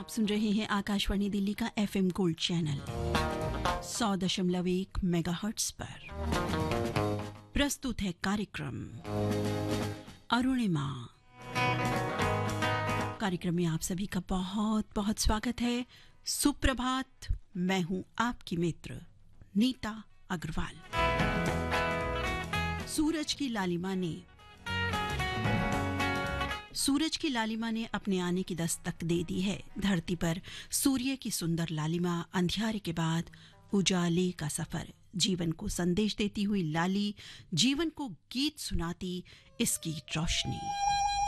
सुन रहे हैं आकाशवाणी दिल्ली का FM गोल्ड चैनल 100.1 मेगाहर्ट्ज पर। प्रस्तुत है कार्यक्रम अरुणिमा। कार्यक्रम में आप सभी का बहुत बहुत स्वागत है। सुप्रभात, मैं हूं आपकी मित्र नीता अग्रवाल। सूरज की लालिमा ने अपने आने की दस्तक दे दी है। धरती पर सूर्य की सुंदर लालिमा, अंधियारे के बाद उजाले का सफर, जीवन को संदेश देती हुई लाली, जीवन को गीत सुनाती इसकी रोशनी।